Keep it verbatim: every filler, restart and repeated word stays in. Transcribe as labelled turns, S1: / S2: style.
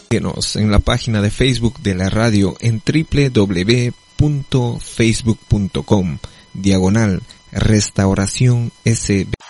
S1: Síguenos en la página de Facebook de la radio en doble u doble u doble u punto facebook punto com diagonal Restauración S B.